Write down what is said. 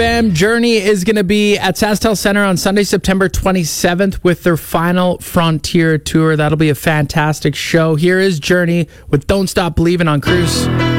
Bam Journey is going to be at SaskTel Center on Sunday, September 27th with their final Frontier Tour. That'll be a fantastic show. Here is Journey with Don't Stop Believing on Cruise.